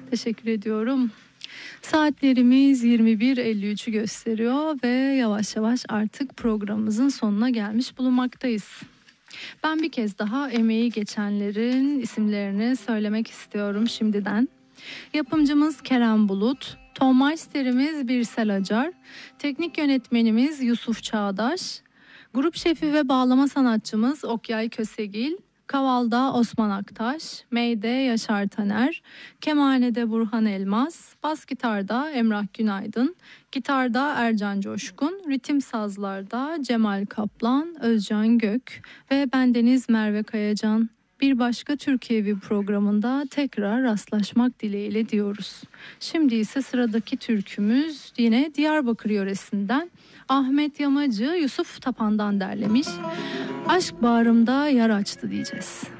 Teşekkür ediyorum. Saatlerimiz 21.53'ü gösteriyor ve yavaş yavaş artık programımızın sonuna gelmiş bulunmaktayız. Ben bir kez daha emeği geçenlerin isimlerini söylemek istiyorum şimdiden. Yapımcımız Kerem Bulut, Tonmeister'imiz Birsel Acar, teknik yönetmenimiz Yusuf Çağdaş, grup şefi ve bağlama sanatçımız Okyay Kösegil, Kaval'da Osman Aktaş, Mey'de Yaşar Taner, Kemanede Burhan Elmas, bas gitarda Emrah Günaydın, gitarda Ercan Coşkun, ritim sazlarda Cemal Kaplan, Özcan Gök ve bendeniz Merve Kayacan. Bir başka Türkiye Evi programında tekrar rastlaşmak dileğiyle diyoruz. Şimdi ise sıradaki türkümüz yine Diyarbakır yöresinden Ahmet Yamacı Yusuf Tapan'dan derlemiş. Aşk bağrımda yar açtı diyeceğiz.